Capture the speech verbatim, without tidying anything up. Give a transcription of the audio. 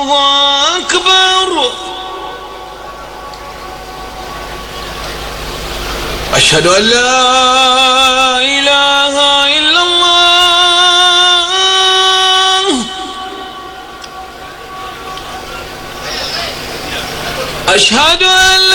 الله أكبر. أشهد أن لا إله إلا الله. أشهد أن